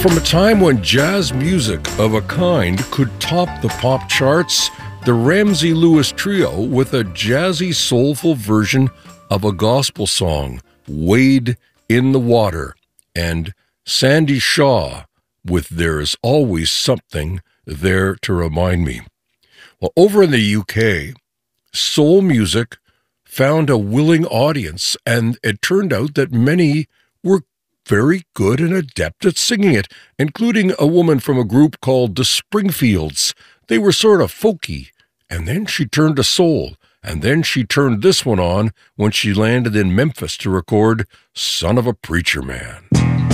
From a time when jazz music of a kind could top the pop charts, the Ramsey Lewis Trio with a jazzy, soulful version of a gospel song, Wade in the Water, and Sandy Shaw with There's Always Something There to Remind Me. Well, over in the UK, soul music found a willing audience, and it turned out that many were very good and adept at singing it, including a woman from a group called the Springfields. They were sort of folky, and then she turned to soul, and then she turned this one on when she landed in Memphis to record Son of a Preacher Man.